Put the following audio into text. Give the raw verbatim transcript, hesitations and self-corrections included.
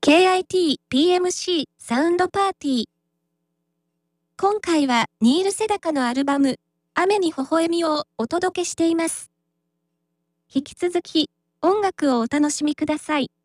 ケーアイティーピーエムシー サウンドパーティー。今回はニール・セダカのアルバム、雨に微笑みをお届けしています。引き続き音楽をお楽しみください。